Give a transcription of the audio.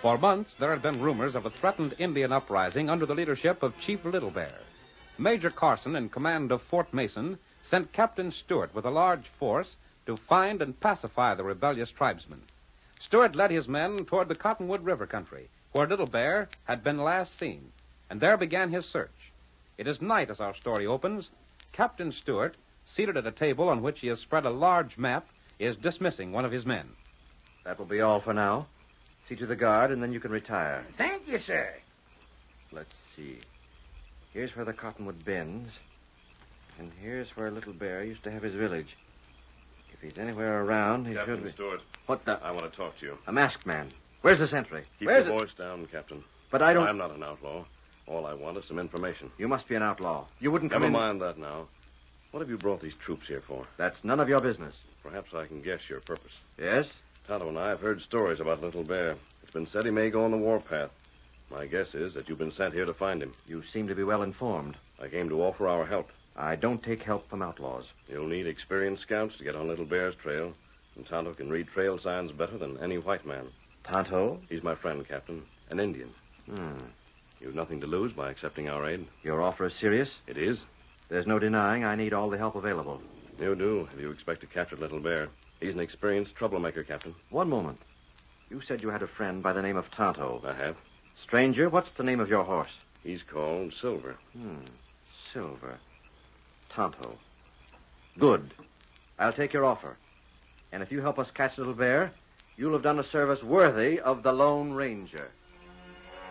For months, there had been rumors of a threatened Indian uprising under the leadership of Chief Little Bear. Major Carson, in command of Fort Mason, sent Captain Stewart with a large force to find and pacify the rebellious tribesmen. Stewart led his men toward the Cottonwood River country, where Little Bear had been last seen, and there began his search. It is night as our story opens. Captain Stewart, seated at a table on which he has spread a large map, is dismissing one of his men. That will be all for now. See to the guard, and then you can retire. Thank you, sir. Let's see. Here's where the cottonwood bends, and here's where Little Bear used to have his village. If he's anywhere around, he Captain should be... Stewart. What the... I want to talk to you. A masked man. Where's the sentry? Keep Where's your voice down, Captain. But I don't... I'm not an outlaw. All I want is some information. You must be an outlaw. You wouldn't come Never in... mind that now. What have you brought these troops here for? That's none of your business. Perhaps I can guess your purpose. Yes? Tonto and I have heard stories about Little Bear. It's been said he may go on the warpath. My guess is that you've been sent here to find him. You seem to be well informed. I came to offer our help. I don't take help from outlaws. You'll need experienced scouts to get on Little Bear's trail, and Tonto can read trail signs better than any white man. Tonto? He's my friend, Captain. An Indian. You've nothing to lose by accepting our aid. Your offer is serious? It is. There's no denying I need all the help available. You do, if you expect to capture Little Bear. He's an experienced troublemaker, Captain. One moment. You said you had a friend by the name of Tonto. I have. Stranger, what's the name of your horse? He's called Silver. Silver. Tonto. Good. I'll take your offer. And if you help us catch Little Bear, you'll have done a service worthy of the Lone Ranger.